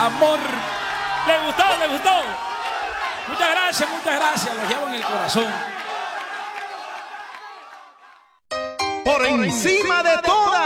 amor. ¿Le gustó? ¿Le gustó? Muchas gracias, lo llevo en el corazón. Por encima de todas.